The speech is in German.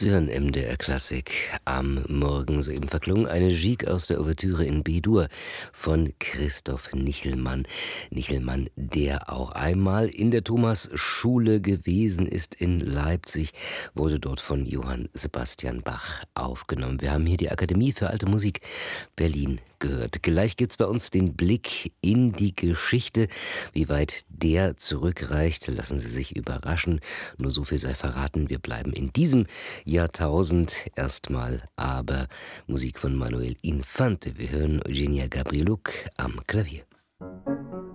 Sie hören MDR Klassik am Morgen. Soeben verklungen eine Gigue aus der Ouvertüre in B-Dur von Christoph Nichelmann. Nichelmann, der auch einmal in der Thomasschule gewesen ist in Leipzig, wurde dort von Johann Sebastian Bach aufgenommen. Wir haben hier die Akademie für Alte Musik Berlin gehört. Gleich gibt's bei uns den Blick in die Geschichte. Wie weit der zurückreicht, lassen Sie sich überraschen. Nur so viel sei verraten, wir bleiben in diesem Jahrtausend erstmal, aber Musik von Manuel Infante. Wir hören Eugenia Gabrieluk am Klavier.